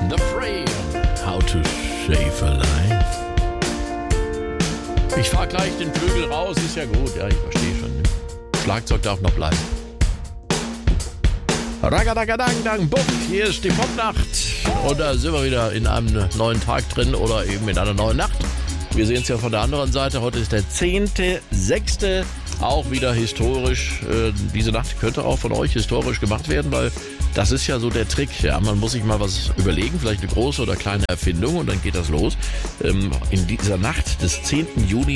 The Frame, How to Save a Life. Ich fahr gleich den Flügel raus, ist ja gut, ja, ich verstehe schon. Schlagzeug darf noch bleiben. Ragadagadang, buff, hier ist die Popnacht. Und da sind wir wieder in einem neuen Tag drin oder eben in einer neuen Nacht. Wir sehen es ja von der anderen Seite. Heute ist der 10.06. Auch wieder historisch. Diese Nacht könnte auch von euch historisch gemacht werden, weil das ist ja so der Trick. Ja, man muss sich mal was überlegen, vielleicht eine große oder kleine Erfindung und dann geht das los. In dieser Nacht des 10. Juni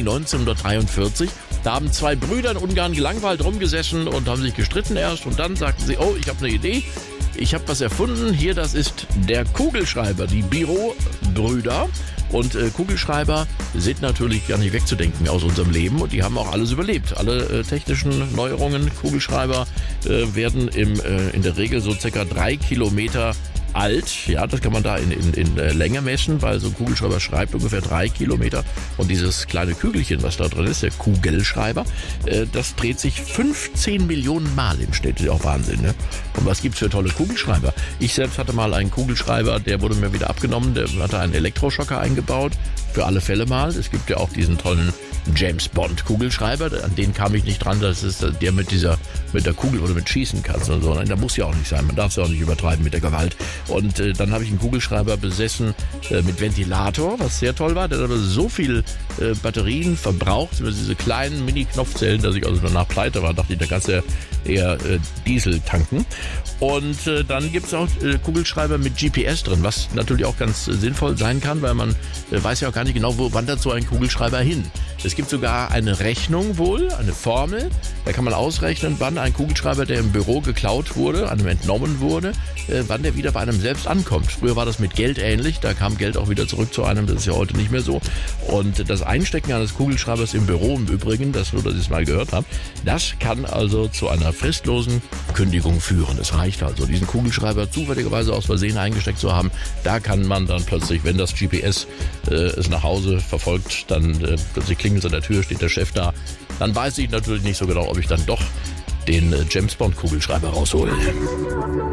1943, da haben zwei Brüder in Ungarn gelangweilt rumgesessen und haben sich gestritten erst und dann sagten sie, oh, ich habe eine Idee. Ich habe was erfunden. Hier, das ist der Kugelschreiber, die Biro-Brüder. Und Kugelschreiber sind natürlich gar nicht wegzudenken aus unserem Leben und die haben auch alles überlebt. Alle technischen Neuerungen, Kugelschreiber werden in der Regel so circa 3 Kilometer alt. Ja, das kann man da in Länge messen, weil so ein Kugelschreiber schreibt ungefähr 3 Kilometer. Und dieses kleine Kügelchen, was da drin ist, der Kugelschreiber, das dreht sich 15 Millionen Mal im Schnitt. Das ist ja auch Wahnsinn, ne? Und was gibt's für tolle Kugelschreiber? Ich selbst hatte mal einen Kugelschreiber, der wurde mir wieder abgenommen. Der hatte einen Elektroschocker eingebaut. Für alle Fälle mal. Es gibt ja auch diesen tollen James Bond Kugelschreiber. An den kam ich nicht dran. Das ist der mit der Kugel, wo du mit schießen kannst und so. Nein, da muss ja auch nicht sein. Man darf es ja auch nicht übertreiben mit der Gewalt. Und dann habe ich einen Kugelschreiber besessen mit Ventilator, was sehr toll war. Der hat aber so viel Batterien verbraucht, über diese kleinen Mini-Knopfzellen, dass ich also danach pleite war. Dachte ich, da kannst du ja eher Diesel tanken. Und dann gibt es auch Kugelschreiber mit GPS drin, was natürlich auch ganz sinnvoll sein kann, weil man weiß ja auch gar nicht genau, wo wandert so ein Kugelschreiber hin. Es gibt sogar eine Rechnung wohl, eine Formel, da kann man ausrechnen, wann ein Kugelschreiber, der im Büro geklaut wurde, einem entnommen wurde, wann der wieder bei einem selbst ankommt. Früher war das mit Geld ähnlich, da kam Geld auch wieder zurück zu einem, das ist ja heute nicht mehr so. Und das Einstecken eines Kugelschreibers im Büro im Übrigen, das nur, dass ich es mal gehört habe, das kann also zu einer fristlosen Kündigung führen. Es reicht also, diesen Kugelschreiber zufälligerweise aus Versehen eingesteckt zu haben. Da kann man dann plötzlich, wenn das GPS es nach Hause verfolgt, dann plötzlich klingelt es an der Tür, steht der Chef da. Dann weiß ich natürlich nicht so genau, ob ich dann doch den James Bond Kugelschreiber raushole.